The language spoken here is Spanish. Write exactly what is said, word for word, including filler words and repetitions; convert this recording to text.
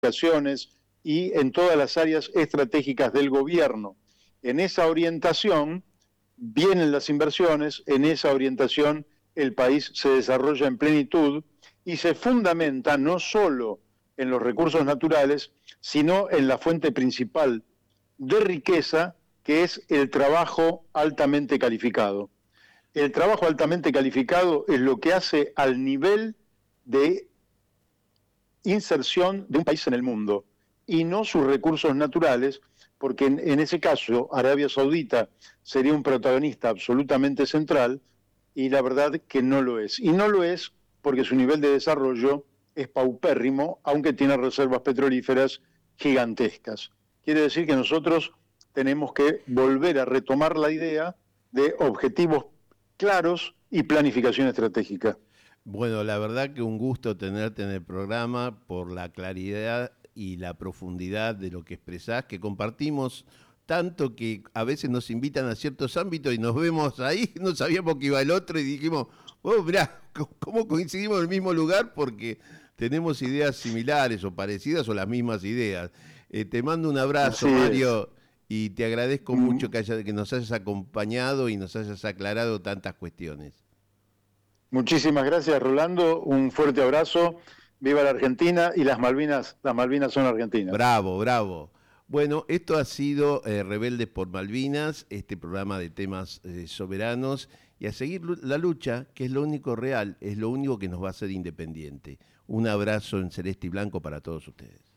comunicaciones y en todas las áreas estratégicas del gobierno. En esa orientación vienen las inversiones, en esa orientación el país se desarrolla en plenitud y se fundamenta no solo en los recursos naturales, sino en la fuente principal de riqueza, que es el trabajo altamente calificado. El trabajo altamente calificado es lo que hace al nivel de inserción de un país en el mundo, y no sus recursos naturales, porque en, en ese caso Arabia Saudita sería un protagonista absolutamente central, y la verdad que no lo es. Y no lo es porque su nivel de desarrollo es paupérrimo, aunque tiene reservas petrolíferas gigantescas. Quiere decir que nosotros tenemos que volver a retomar la idea de objetivos claros y planificación estratégica. Bueno, la verdad que un gusto tenerte en el programa por la claridad y la profundidad de lo que expresás, que compartimos tanto que a veces nos invitan a ciertos ámbitos y nos vemos ahí, no sabíamos que iba el otro y dijimos, oh, mirá, ¿cómo coincidimos en el mismo lugar? Porque tenemos ideas similares o parecidas o las mismas ideas. Eh, te mando un abrazo, Así Mario, es. y te agradezco Mm. mucho que, haya, que nos hayas acompañado y nos hayas aclarado tantas cuestiones. Muchísimas gracias, Rolando. Un fuerte abrazo. Viva la Argentina y las Malvinas. Las Malvinas son argentinas. Bravo, bravo. Bueno, esto ha sido eh, Rebeldes por Malvinas, este programa de temas eh, soberanos, y a seguir la lucha, que es lo único real, es lo único que nos va a hacer independiente. Un abrazo en celeste y blanco para todos ustedes.